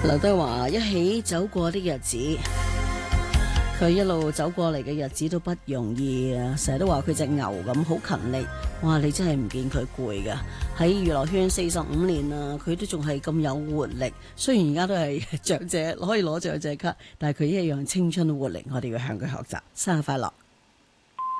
劉德華一起走過的日子，佢一路走過嚟嘅日子都不容易啊！成日都話佢隻牛咁好勤力，哇！你真係唔見佢攰噶。喺娛樂圈45年啦，佢都仲係咁有活力。雖然而家都係長者，可以攞長者卡，但係佢一樣青春活力，我哋要向佢學習。生日快樂！